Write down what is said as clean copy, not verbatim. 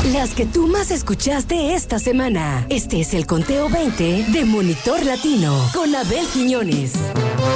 Las que tú más escuchaste esta semana. Este es el conteo 20 de Monitor Latino con Abel Quiñones.